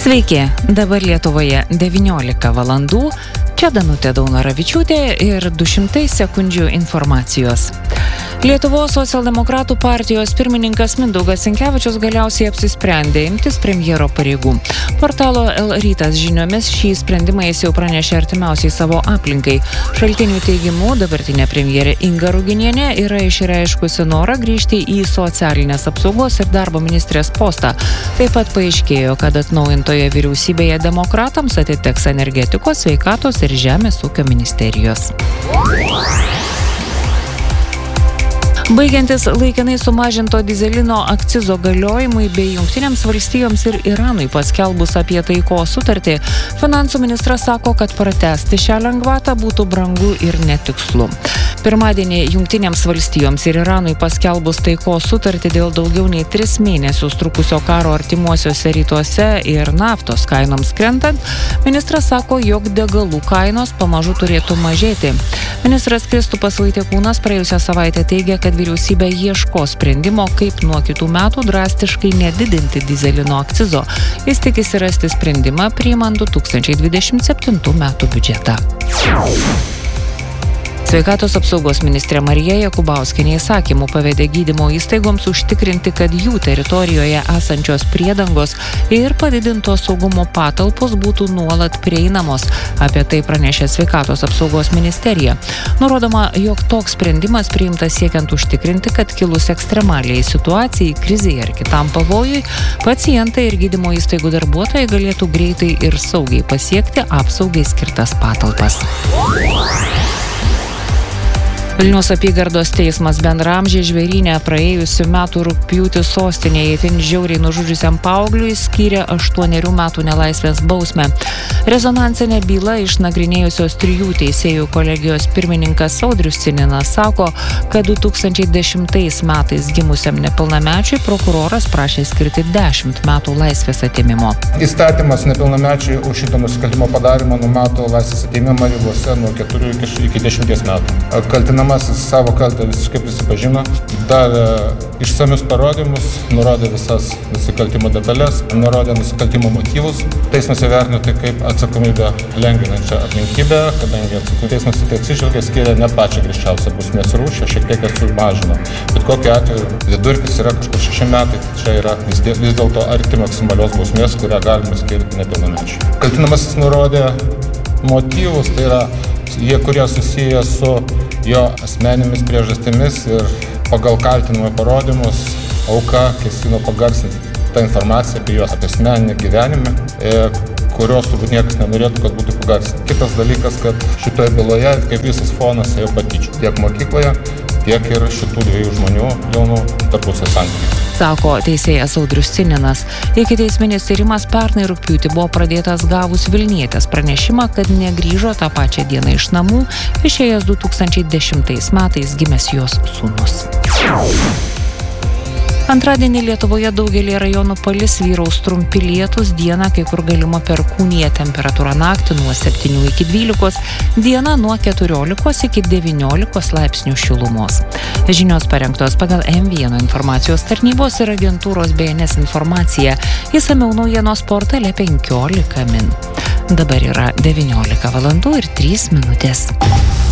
Sveiki, dabar Lietuvoje 19 valandų, čia Danutė Daunoravičiūtė ir 200 sekundžių informacijos. Lietuvos socialdemokratų partijos pirmininkas Mindaugas Sinkevičius galiausiai apsisprendė imtis premjero pareigų. Portalo L Rytas žiniomis šį sprendimą jis jau pranešė artimiausiai savo aplinkai. Šaltinių teigimu, dabartinė premjerė Inga Ruginienė yra išreiškusi norą grįžti į socialinės apsaugos ir darbo ministrės postą. Taip pat paaiškėjo, kad atnaujintoje vyriausybėje demokratams atiteks energetikos, sveikatos ir žemės ūkio ministerijos. Baigiantis laikinai sumažinto dyzelino akcizo galiojimui bei Jungtinėms valstijoms ir Iranui paskelbus apie taikos sutartį, finansų ministras sako, kad pratęsti šią lengvatą būtų brangu ir netikslu. Pirmadienį Jungtinėms valstijoms ir Iranui paskelbus taikos sutartį dėl daugiau nei 3 mėnesius trukusio karo artimuosiuose rytuose ir naftos kainoms krentant, ministras sako, jog degalų kainos pamažu turėtų mažėti. Ministras Kristupas Vaitiekūnas praėjusią savaitę teigė, kad vyriausybė ieško sprendimo, kaip nuo kitų metų drastiškai nedidinti dyzelino akcizo. Jis tikisi rasti sprendimą priimant 2027 metų biudžetą. Sveikatos apsaugos ministrė Marija Jakubauskienė įsakymu pavedė gydymo įstaigoms užtikrinti, kad jų teritorijoje esančios priedangos ir padidinto saugumo patalpos būtų nuolat prieinamos. Apie tai pranešė Sveikatos apsaugos ministerija. Nurodoma, jog toks sprendimas priimtas siekiant užtikrinti, kad kilus ekstremaliai situacijai, krizei ar kitam pavojui, pacientai ir gydymo įstaigų darbuotojai galėtų greitai ir saugiai pasiekti apsaugai skirtas patalpas. Vilniaus apygardos teismas Bendraamžė Žvėryne praėjusių metų rugpjūtį sostinėje itin žiauriai nužudžiusiam paaugliui skyrė 8 metų nelaisvės bausmę. Rezonansinę bylą išnagrinėjusios 3 teisėjų kolegijos pirmininkas Audrius Cininas sako, kad 2010 metais gimusiam nepilnamečiui prokuroras prašė skirti 10 metų laisvės atėmimo. Įstatymas nepilnamečiui už šito nusikaltimo padarymą numato laisvės atėmimą ribose nuo 4 iki 10 metų. Kaltinamasis savo kaltę visiškai prisipažino, davė išsamius parodymus, nurodė visas nusikaltimo detalės, nurodė nusikaltimo motyvus. Teismas įvertino tai kaip atsakomybę lengvinančią aplinkybę, kadangi teismas tai atsižvelgė, skiria ne pačią griežčiausią bausmės rūšį, šiek tiek sumažino. Bet kokiu atveju vidurkis yra kažkur 6 metai, čia yra vis dėlto arti maksimalios bausmės, kurią galima skirti nepilnamečiui. Kaltinamasis nurodė motyvus, tai yra kurie susiję su jo asmeninėmis priežastimis ir pagal kaltinimo parodymus auka kėsino pagarsinti tą informaciją apie jos asmeninį gyvenimą, kurios turbūt niekas nenorėtų, kad būtų pagarsinti. Kitas dalykas, kad šitoje byloje kaip visas fonas ėjo patyčių tiek mokykloje, tiek ir šitų 2 žmonių jaunų tarpusavio santykių. Sako teisėjas Audrius Cininas. Ikiteisminis tyrimas pernai rugpjūtį buvo pradėtas gavus vilnietės pranešimą, kad negrįžo tą pačią dieną iš namų, išėjęs 2010 metais gimęs jos sūnus. Antradienį Lietuvoje daugelį rajonų palis, vyraus trumpi lietūs, dieną kai kur galima perkūnija, temperatūra naktį nuo 7 iki 12, diena nuo 14 iki 19 laipsnių šilumos. Žinios parengtos pagal M1 informacijos tarnybos ir agentūros BNS informacija. Išsamiau naujienos portale 15 min. Dabar yra 19 valandų ir 3 minutės.